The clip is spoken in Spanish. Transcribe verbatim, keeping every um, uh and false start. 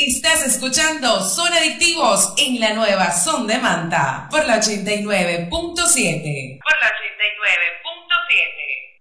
Estás escuchando Son Adictivos en la nueva Son de Manta por la ochenta y nueve punto siete. Por la ochenta y nueve punto siete.